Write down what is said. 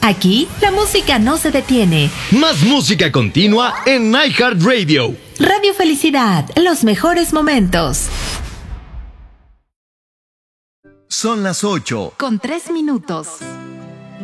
Aquí, la música no se detiene. Más música continua en iHeartRadio. Radio Felicidad, los mejores momentos. Son las 8:03 minutos.